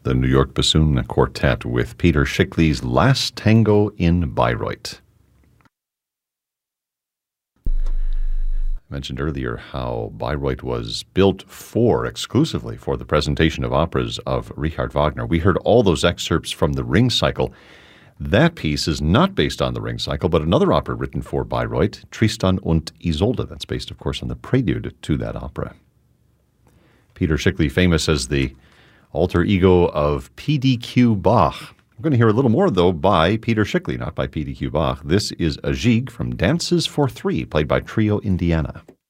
the New York Bassoon Quartet with Peter Schickli's Last Tango in Bayreuth. I mentioned earlier how Bayreuth was built exclusively for the presentation of operas of Richard Wagner. We heard all those excerpts from the Ring Cycle. That piece is not based on the Ring Cycle, but another opera written for Bayreuth, Tristan und Isolde. That's based, of course, on the prelude to that opera. Peter Schickli, famous as the alter ego of P.D.Q. Bach. We're going to hear a little more, though, by Peter Schickli, not by P.D.Q. Bach. This is a Gigue from Dances for Three, played by Trio Indiana.